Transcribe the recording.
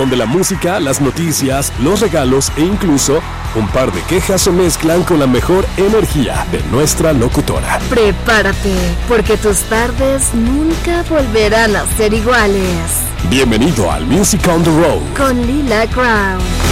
donde la música, las noticias, los regalos e incluso un par de quejas se mezclan con la mejor energía de nuestra locutora. Prepárate, porque tus tardes nunca volverán a ser iguales. Bienvenido al Music on the Road con Lila Crown.